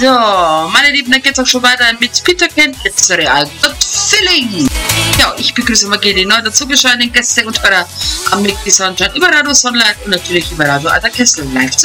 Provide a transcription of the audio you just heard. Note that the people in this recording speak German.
So, meine Lieben, dann geht's auch schon weiter mit Peter Kent, It's the Real Good Feeling. Ja, ich begrüße mal die neu dazugeschalteten Gäste und Hörer am Mickey Sunshine über Radio Sunlight und natürlich über Radio Alter Kessel live.